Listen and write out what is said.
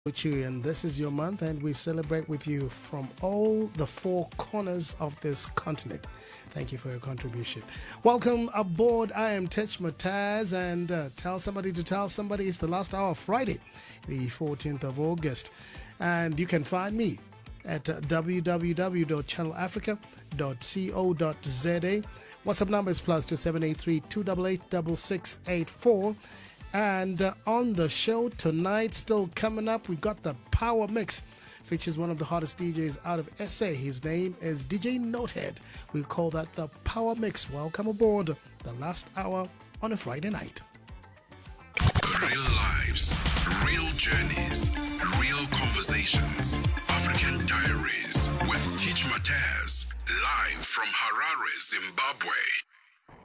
You, and this is your month, and we celebrate with you from all the four corners of this continent. Thank you for your contribution. Welcome aboard. I am Teach Mataz, and tell somebody to tell somebody. It's the last hour of Friday, the 14th of August, and you can find me at www.channelafrica.co.za. WhatsApp number is +2783 288 6684. And on the show tonight, still coming up, we got the Power Mix. Features one of the hottest DJs out of SA. His name is DJ Notehead. We call that the Power Mix. Welcome aboard the last hour on a Friday night. Real lives, real journeys, real conversations. African Diaries with Teach Mataz. Live from Harare, Zimbabwe.